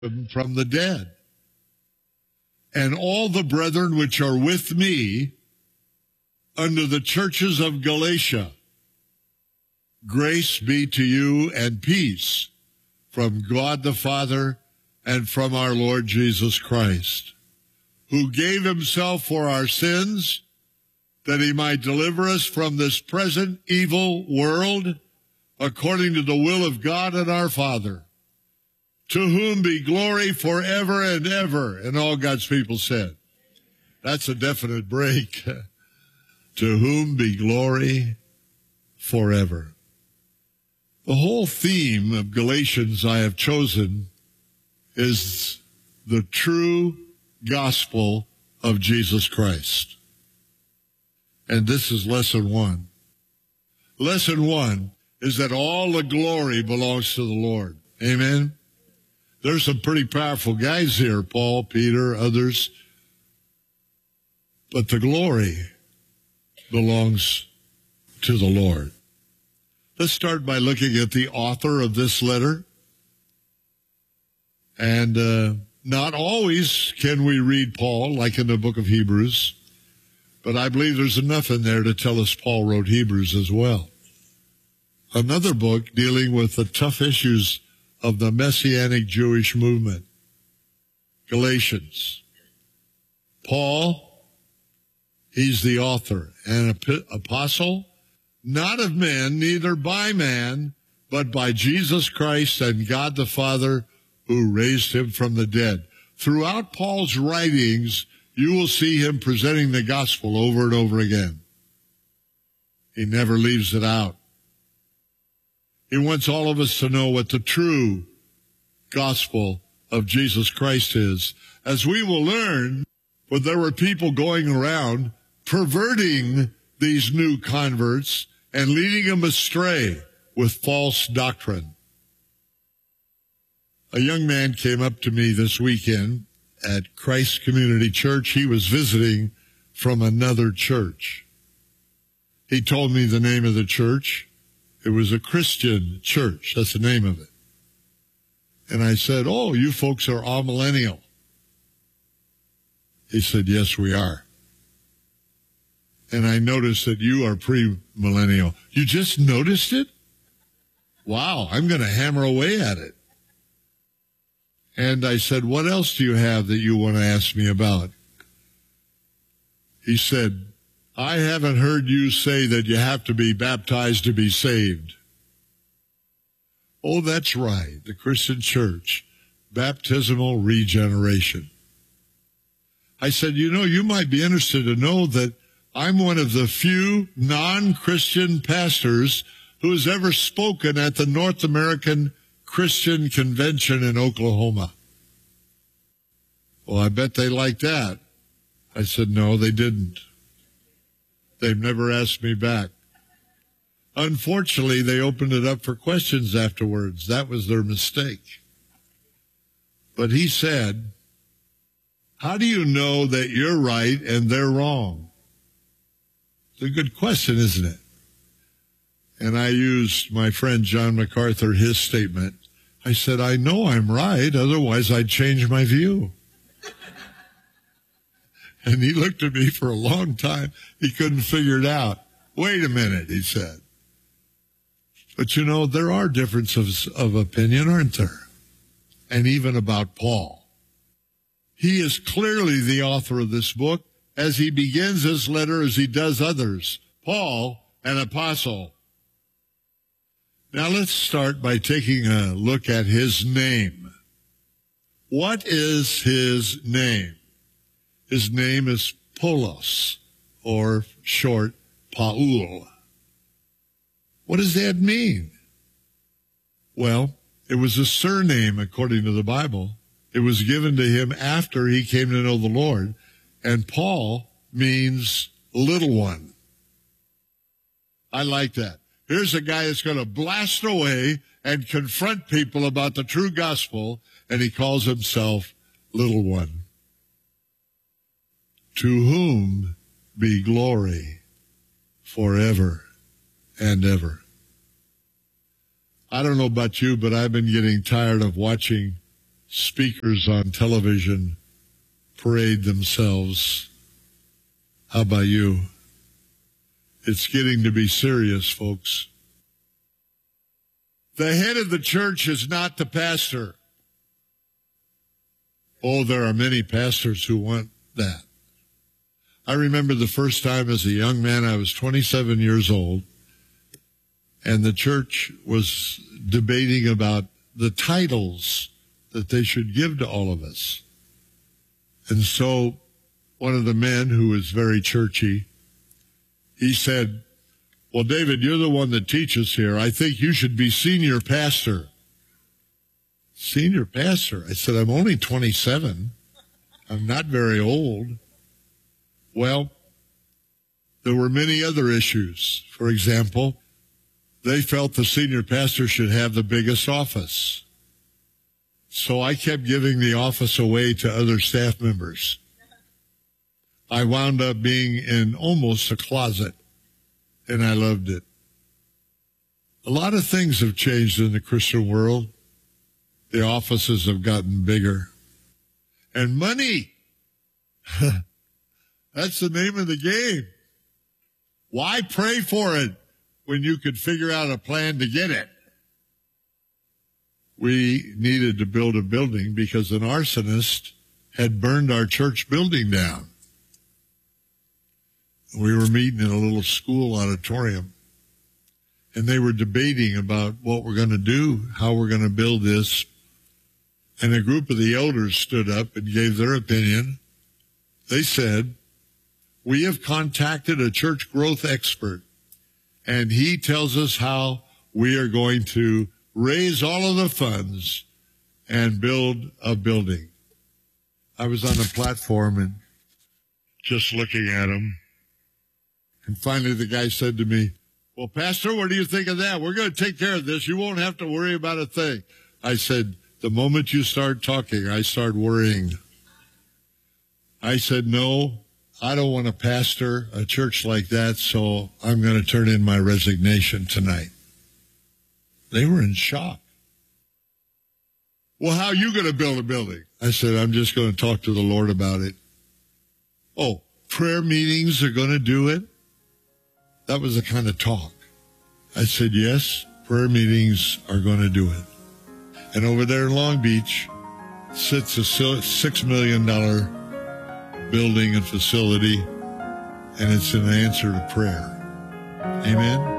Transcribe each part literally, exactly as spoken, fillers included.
him from the dead. And all the brethren which are with me under the churches of Galatia, grace be to you and peace from God the Father and from our Lord Jesus Christ, who gave himself for our sins, that he might deliver us from this present evil world, according to the will of God and our Father, to whom be glory forever and ever. And all God's people said, that's a definite break. To whom be glory forever. The whole theme of Galatians I have chosen is the true gospel of Jesus Christ. And this is lesson one. Lesson one is that all the glory belongs to the Lord. Amen? There's some pretty powerful guys here, Paul, Peter, others. But the glory belongs to the Lord. Let's start by looking at the author of this letter. And uh, not always can we read Paul, like in the book of Hebrews. But I believe there's enough in there to tell us Paul wrote Hebrews as well. Another book dealing with the tough issues of the Messianic Jewish movement, Galatians. Paul, he's the author, an apostle, not of men, neither by man, but by Jesus Christ and God the Father, who raised him from the dead. Throughout Paul's writings, you will see him presenting the gospel over and over again. He never leaves it out. He wants all of us to know what the true gospel of Jesus Christ is. As we will learn, but there were people going around perverting these new converts and leading them astray with false doctrine. A young man came up to me this weekend at Christ Community Church. He was visiting from another church. He told me the name of the church. It was a Christian church. That's the name of it. And I said, oh, you folks are all millennial. He said, yes, we are. And I noticed that you are pre-millennial. You just noticed it? Wow, I'm going to hammer away at it. And I said, what else do you have that you want to ask me about? He said, I haven't heard you say that you have to be baptized to be saved. Oh, that's right. The Christian church, baptismal regeneration. I said, you know, you might be interested to know that I'm one of the few non-Christian pastors who has ever spoken at the North American Christian Convention in Oklahoma. Well, I bet they liked that. I said, no, they didn't. They've never asked me back. Unfortunately, they opened it up for questions afterwards. That was their mistake. But he said, how do you know that you're right and they're wrong? It's a good question, isn't it? And I used my friend John MacArthur, his statement. I said, I know I'm right, otherwise I'd change my view. And he looked at me for a long time. He couldn't figure it out. Wait a minute, he said. But you know, there are differences of opinion, aren't there? And even about Paul. He is clearly the author of this book, as he begins his letter as he does others. Paul, an apostle. Now let's start by taking a look at his name. What is his name? His name is Paulos, or short, Paul. What does that mean? Well, it was a surname according to the Bible. It was given to him after he came to know the Lord. And Paul means little one. I like that. Here's a guy that's going to blast away and confront people about the true gospel, and he calls himself little one. To whom be glory forever and ever. I don't know about you, but I've been getting tired of watching speakers on television parade themselves. How about you? It's getting to be serious, folks. The head of the church is not the pastor. Oh, there are many pastors who want that. I remember the first time as a young man, I was twenty-seven years old, and the church was debating about the titles that they should give to all of us. And so one of the men who was very churchy, he said, well, David, you're the one that teaches here. I think you should be senior pastor. Senior pastor? I said, I'm only twenty-seven. I'm not very old. Well, there were many other issues. For example, they felt the senior pastor should have the biggest office. So I kept giving the office away to other staff members. I wound up being in almost a closet, and I loved it. A lot of things have changed in the Christian world. The offices have gotten bigger. And money, that's the name of the game. Why pray for it when you could figure out a plan to get it? We needed to build a building because an arsonist had burned our church building down. We were meeting in a little school auditorium, and they were debating about what we're going to do, how we're going to build this. And a group of the elders stood up and gave their opinion. They said, we have contacted a church growth expert, and he tells us how we are going to raise all of the funds and build a building. I was on the platform and just looking at him. And finally the guy said to me, well, Pastor, what do you think of that? We're going to take care of this. You won't have to worry about a thing. I said, the moment you start talking, I start worrying. I said, no, I don't want to pastor a church like that, so I'm going to turn in my resignation tonight. They were in shock. Well, how are you going to build a building? I said, I'm just going to talk to the Lord about it. Oh, prayer meetings are going to do it? That was the kind of talk. I said, yes, prayer meetings are going to do it. And over there in Long Beach sits a six million dollars building and facility, and it's an answer to prayer. Amen?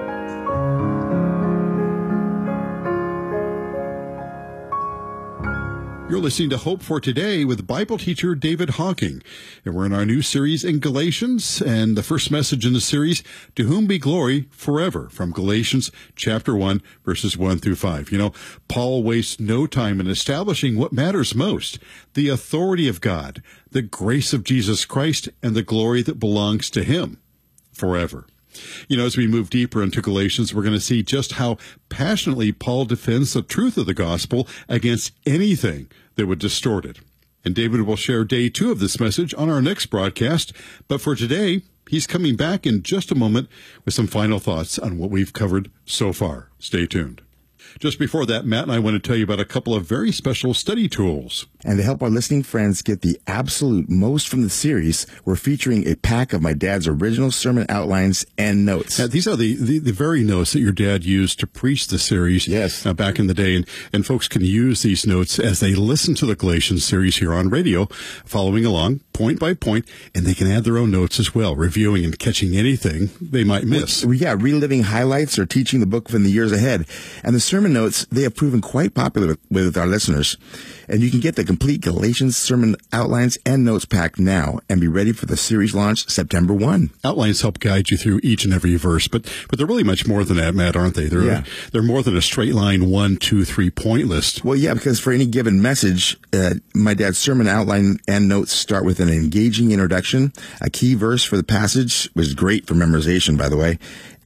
You're listening to Hope for Today with Bible teacher David Hocking. And we're in our new series in Galatians, and the first message in the series, To Whom Be Glory Forever, from Galatians chapter one, verses one through five. You know, Paul wastes no time in establishing what matters most, the authority of God, the grace of Jesus Christ, and the glory that belongs to him forever. You know, as we move deeper into Galatians, we're going to see just how passionately Paul defends the truth of the gospel against anything that would distort it. And David will share day two of this message on our next broadcast. But for today, he's coming back in just a moment with some final thoughts on what we've covered so far. Stay tuned. Just before that, Matt and I want to tell you about a couple of very special study tools. And to help our listening friends get the absolute most from the series, we're featuring a pack of my dad's original sermon outlines and notes. Now, these are the, the, the very notes that your dad used to preach the series yes. uh, back in the day. And, and folks can use these notes as they listen to the Galatians series here on radio, following along point by point, and they can add their own notes as well, reviewing and catching anything they might miss. Well, yeah, reliving highlights or teaching the book in the years ahead. And the sermon notes, they have proven quite popular with, with our listeners. And you can get the complete Galatians sermon outlines and notes pack now and be ready for the series launch September first. Outlines help guide you through each and every verse, but but they're really much more than that, Matt, aren't they? They're, yeah. they're more than a straight line one, two, three point list. Well, yeah, because for any given message, uh, my dad's sermon outline and notes start with an engaging introduction, a key verse for the passage, which is great for memorization, by the way,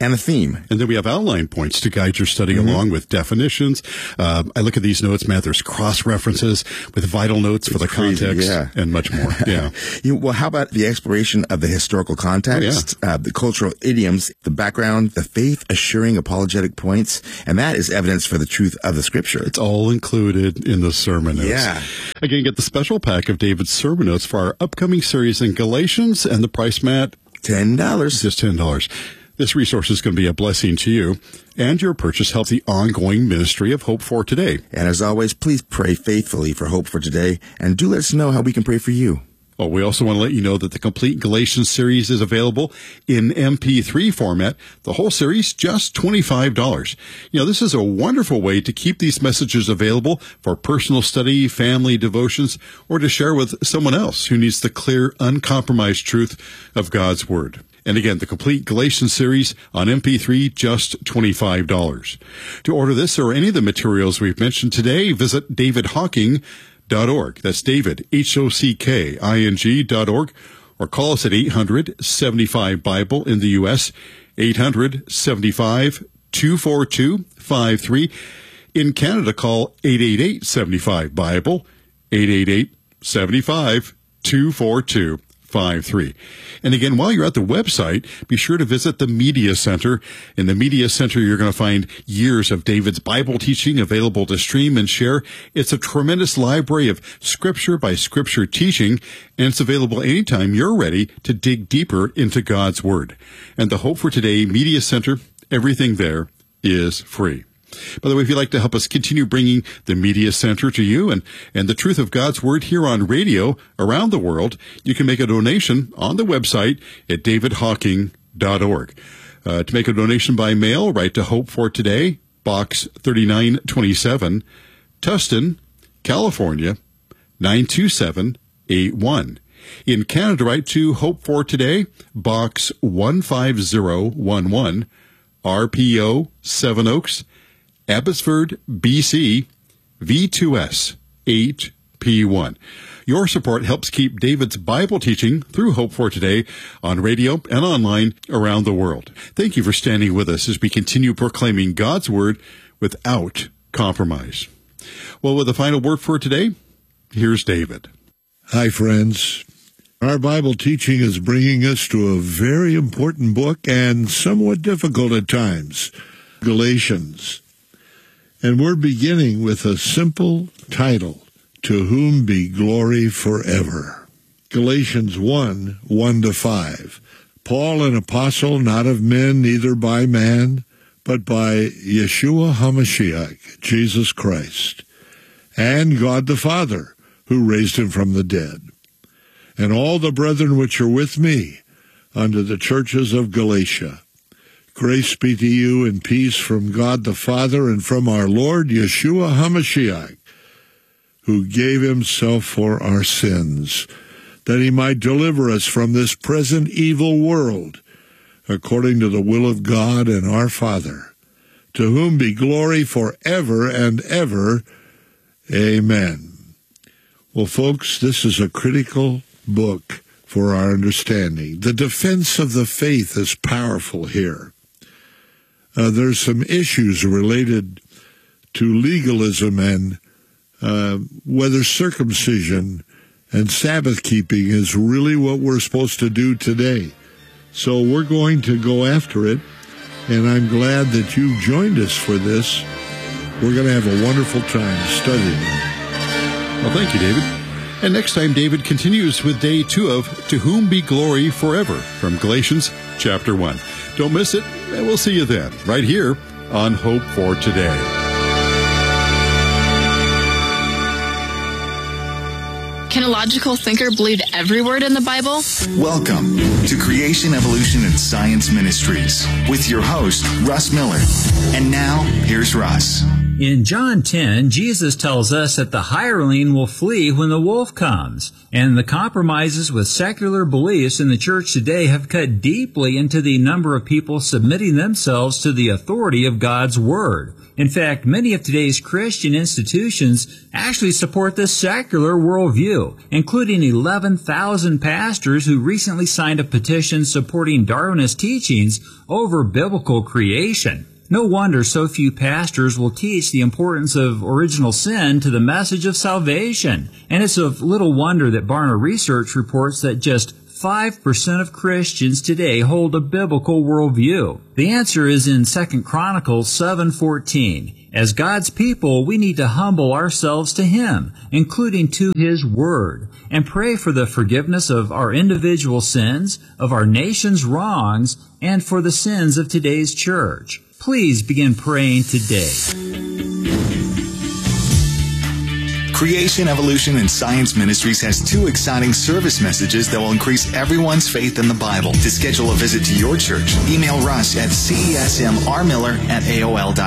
and a theme. And then we have outline points to guide your study mm-hmm. along with definitions. Uh, I look at these notes, Matt, there's cross-references with vital notes it's for the crazy, context yeah. and much more. Yeah. you, well, how about the exploration of the historical context, oh, yeah. uh, the cultural idioms, the background, the faith-assuring apologetic points, and that is evidence for the truth of the Scripture. It's all included in the sermon notes. Yeah. Again, get the special pack of David's sermon notes for our upcoming series in Galatians, and the price, Matt? ten dollars. Just ten dollars. This resource is going to be a blessing to you, and your purchase helps the ongoing ministry of Hope for Today. And as always, please pray faithfully for Hope for Today, and do let us know how we can pray for you. Well, we also want to let you know that the complete Galatians series is available in M P three format. The whole series, just twenty-five dollars. You know, this is a wonderful way to keep these messages available for personal study, family devotions, or to share with someone else who needs the clear, uncompromised truth of God's Word. And again, the complete Galatians series on M P three, just twenty-five dollars. To order this or any of the materials we've mentioned today, visit david hocking dot org. That's David, H O C K I N G dot org, or call us at eight hundred, seventy-five, Bible in the U S, eight hundred, seventy-five, two four two, five three. In Canada, call eight eight eight, seventy-five, Bible, eight eight eight, seventy-five, two four two, five three. And again, while you're at the website, be sure to visit the Media Center. In the Media Center, you're going to find years of David's Bible teaching available to stream and share. It's a tremendous library of scripture by scripture teaching, and it's available anytime you're ready to dig deeper into God's Word. And the Hope for Today Media Center, everything there is free. By the way, if you'd like to help us continue bringing the Media Center to you and, and the truth of God's Word here on radio around the world, you can make a donation on the website at david hocking dot org. Uh, to make a donation by mail, write to Hope for Today, Box thirty-nine twenty-seven, Tustin, California, nine two seven eight one. In Canada, write to Hope for Today, Box one five zero one one, R P O, Seven Oaks, Abbotsford, B C, V two S eight P one. Your support helps keep David's Bible teaching through Hope for Today on radio and online around the world. Thank you for standing with us as we continue proclaiming God's Word without compromise. Well, with the final word for today, here's David. Hi, friends. Our Bible teaching is bringing us to a very important book and somewhat difficult at times, Galatians. And we're beginning with a simple title, To Whom Be Glory Forever. Galatians one, one to five. Paul, an apostle, not of men, neither by man, but by Yeshua HaMashiach, Jesus Christ, and God the Father, who raised him from the dead, and all the brethren which are with me unto the churches of Galatia. Grace be to you and peace from God the Father and from our Lord Yeshua HaMashiach, who gave himself for our sins, that he might deliver us from this present evil world, according to the will of God and our Father, to whom be glory forever and ever. Amen. Well, folks, this is a critical book for our understanding. The defense of the faith is powerful here. Uh, there's some issues related to legalism and uh, whether circumcision and Sabbath keeping is really what we're supposed to do today. So we're going to go after it, and I'm glad that you've joined us for this. We're going to have a wonderful time studying. Well, thank you, David. And next time, David continues with day two of To Whom Be Glory Forever from Galatians chapter one. Don't miss it, and we'll see you then, right here on Hope for Today. Can a logical thinker believe every word in the Bible? Welcome to Creation, Evolution, and Science Ministries with your host, Russ Miller. And now, here's Russ. In John ten, Jesus tells us that the hireling will flee when the wolf comes, and the compromises with secular beliefs in the church today have cut deeply into the number of people submitting themselves to the authority of God's Word. In fact, many of today's Christian institutions actually support the secular worldview, including eleven thousand pastors who recently signed a petition supporting Darwinist teachings over biblical creation. No wonder so few pastors will teach the importance of original sin to the message of salvation. And it's of little wonder that Barna Research reports that just five percent of Christians today hold a biblical worldview. The answer is in Second Chronicles seven fourteen. As God's people, we need to humble ourselves to Him, including to His Word, and pray for the forgiveness of our individual sins, of our nation's wrongs, and for the sins of today's church. Please begin praying today. Creation, Evolution, and Science Ministries has two exciting service messages that will increase everyone's faith in the Bible. To schedule a visit to your church, email Russ at C E S M R Miller at A O L dot com.